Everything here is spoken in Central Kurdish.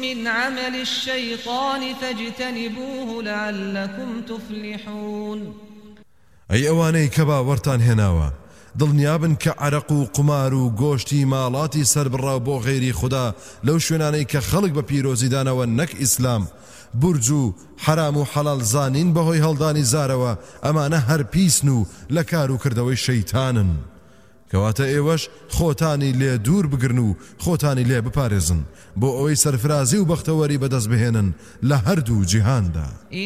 من عمل الشيطان فاجتنبوه لعلكم تفلحون ئەی ئەوانەی کە باوەڕتان هێناوە دڵنیابن کە عەرەق و قمار و گۆشتی ماڵاتی سەربڕاو بۆ غێری خوددا لەو شوێنانەی کە خەڵک بە پیرۆزیدانەوە نەک ئیسلام برج و حرام و حەڵال زانین بەهۆی هەڵدانی زارەوە ئەمانە هەر پیسن و لە کار و کردەوەی شەیتانن کەواتە ئێوەش خۆتانی لێ دوور بگرن و خۆتانی لێ بپارێزن بۆ ئەوەی سەرفرازی و بەختەوەری بەدەست بهێنن لە هەردوو جیهاندا